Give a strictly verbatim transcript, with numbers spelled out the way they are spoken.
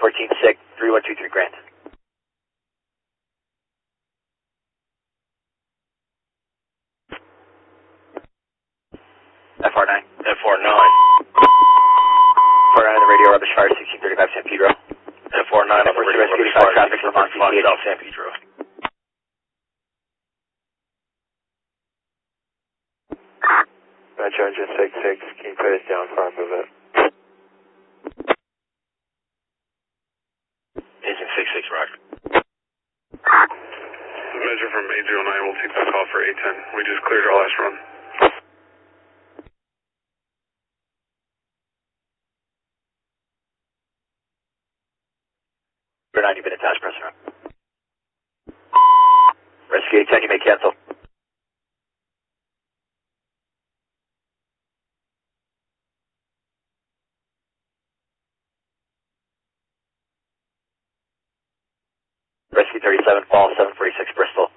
fourteen six, three one two three Grand. F R nine. F R nine. F R nine on the radio, rubbish fire sixteen thirty-five San Pedro. F R nine on the radio, rubbish fire traffic from sixteen thirty-five South San Pedro. Metro Engine six six, can you put us down for our movement? Engine six six, roger. Metro from eight zero nine, we'll take the call for eight ten. We just cleared our last run. For nine, you've been attached, press run. Rescue eight ten, you may cancel. Rescue thirty-seven, fall seven forty-six Bristol.